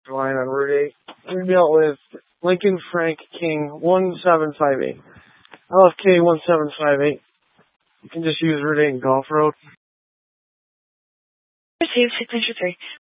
line on Route 8. We dealt with Lincoln Frank King 1758. LFK 1758. You can just use Route 8 and Golf Road. Received signature 3.